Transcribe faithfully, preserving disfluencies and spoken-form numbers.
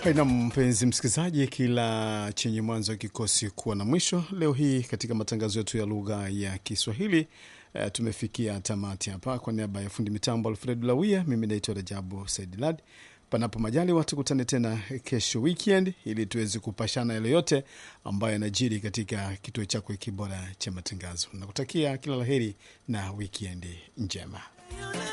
Na mpenzi msikilizaji, kila chenye mwanzo kikosi kuwa na mwisho. Leo hii katika matangazo yetu ya lugha ya Kiswahili uh, tumefikia tamati hapa. Kwa niaba ya fundi mitambo Alfred Lawia, mimi naitwa Rajabu Saidilad. Panapo majali watu kutane tena kesho weekend ili tuweze kupashana yale yote ambayo yanajiri katika kituo chako kibora cha matangazo. Nakutakia kila laheri na weekend njema.